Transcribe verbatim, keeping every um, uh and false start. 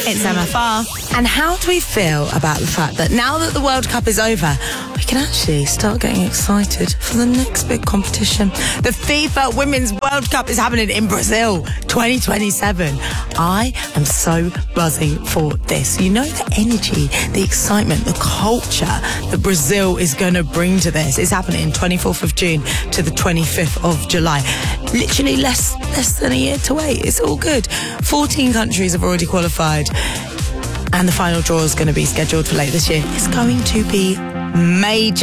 It's M F R. And how do we feel about the fact that now that the World Cup is over, we can actually start getting excited for the next big competition? The FIFA Women's World Cup is happening in Brazil, twenty twenty-seven. I am so buzzing for this. You know the energy, the excitement, the culture that Brazil is going to bring to this. It's happening twenty-fourth of June to the twenty-fifth of July. Literally less less than a year to wait. It's all good. fourteen countries have already qualified, and the final draw is going to be scheduled for late this year. It's going to be major.